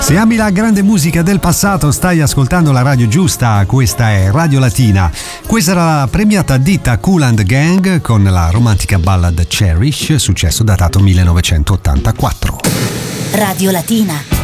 Se ami la grande musica del passato, stai ascoltando la radio giusta. Questa è Radio Latina. Questa era la premiata ditta Kool and the Gang con la romantica ballad Cherish, successo datato 1984. Radio Latina.